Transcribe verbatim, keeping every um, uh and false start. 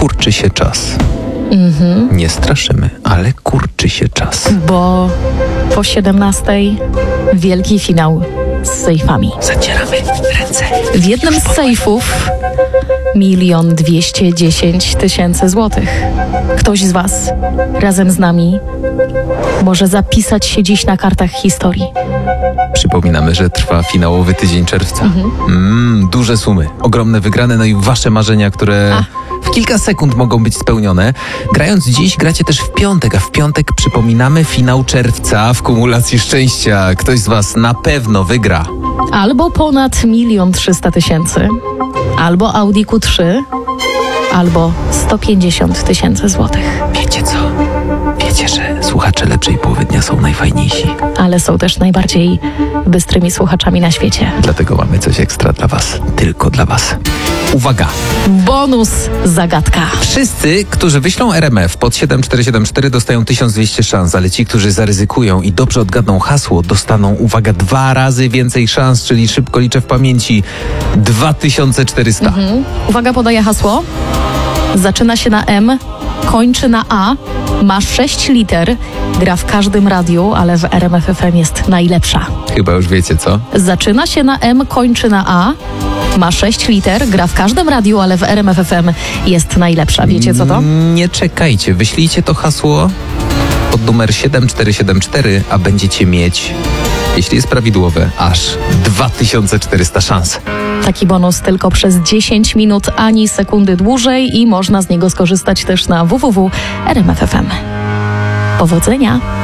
kurczy się czas. Mhm. Nie straszymy, ale kurczy się czas. Bo po siedemnastej wielki finał z sejfami. Zacieramy ręce. W jednym z sejfów milion dwieście dziesięć tysięcy złotych. Ktoś z was razem z nami może zapisać się dziś na kartach historii. Przypominamy, że trwa finałowy tydzień czerwca. Mhm. Mm, duże sumy, ogromne wygrane, no i wasze marzenia, które A. w kilka sekund mogą być spełnione. Grając dziś, gracie też w piątek, a w piątek przypominamy finał czerwca w kumulacji szczęścia. Ktoś z was na pewno wygra. Albo ponad milion trzysta tysięcy, albo Audi Q trzy, albo sto pięćdziesiąt tysięcy złotych. Wiecie co? Wiecie, że słuchacze lepszej połowy dnia są najfajniejsi. Ale są też najbardziej bystrymi słuchaczami na świecie. Dlatego mamy coś ekstra dla was. Tylko dla was. Uwaga! Bonus zagadka. Wszyscy, którzy wyślą R M F pod siedem cztery siedem cztery dostają tysiąc dwieście szans, ale ci, którzy zaryzykują i dobrze odgadną hasło, dostaną, uwaga, dwa razy więcej szans, czyli szybko liczę w pamięci, dwa tysiące czterysta. Mhm. Uwaga, podaję hasło. Zaczyna się na M, kończy na A, ma sześć liter, gra w każdym radiu, ale w R M F F M jest najlepsza. Chyba już wiecie, co? Zaczyna się na M, kończy na A, ma sześć liter, gra w każdym radiu, ale w R M F F M jest najlepsza. Wiecie co to? Nie czekajcie, wyślijcie to hasło pod numer siedem cztery siedem cztery, a będziecie mieć, jeśli jest prawidłowe, aż dwa tysiące czterysta szans. Taki bonus tylko przez dziesięć minut, ani sekundy dłużej i można z niego skorzystać też na w w w kropka r m f f m. Powodzenia!